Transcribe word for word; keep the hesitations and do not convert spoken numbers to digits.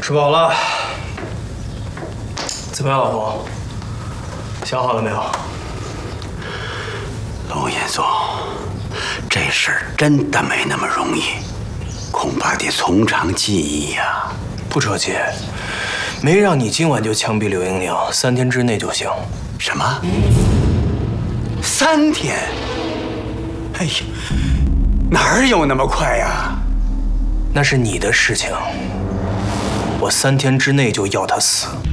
吃饱了。怎么样，老冯？想好了没有？ 龙严总，这事儿真的没那么容易，恐怕得从长计议呀。 不着急，没让你今晚就枪毙柳英宁，三天之内就行。 什么？三天？哎呀，哪儿有那么快呀？ 那是你的事情，我三天之内就要他死。